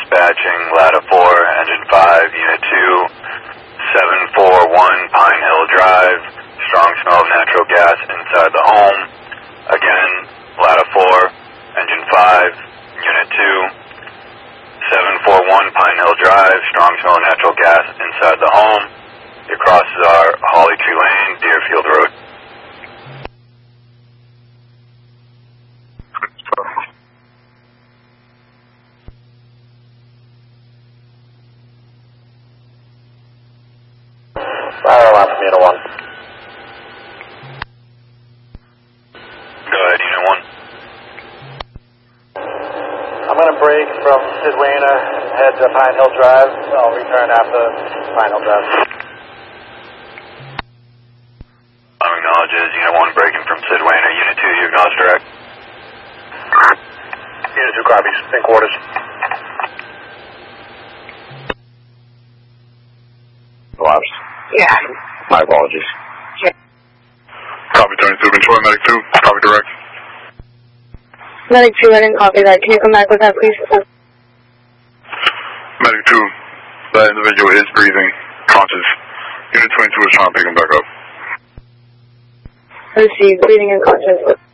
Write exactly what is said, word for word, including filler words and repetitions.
dispatching, Ladder four, Engine five, Unit two, seven four one Pine Hill Drive, strong smell of natural gas inside the home. Again, Ladder four, Engine five, Unit two, seven four one Pine Hill Drive, strong smell of natural gas inside the home. Your crosses are Holly Tree Lane, Deerfield Road. Fire alarm from Unit one. Go ahead, Unit one. I'm going to break from Sidwana and head to Pine Hill Drive. I'll return after Pine Hill Drive. I'm acknowledges Unit one breaking from Sidwana. Unit two, you acknowledge direct. Unit two copies. In quarters. Collapsed. Yeah. My apologies. Yeah. Copy twenty-two, control medic two, copy direct. Medic two, I didn't copy that. Can you come back with that, please? Medic two, that individual is breathing, conscious. Unit twenty-two is trying to pick him back up. Let's see, breathing and conscious.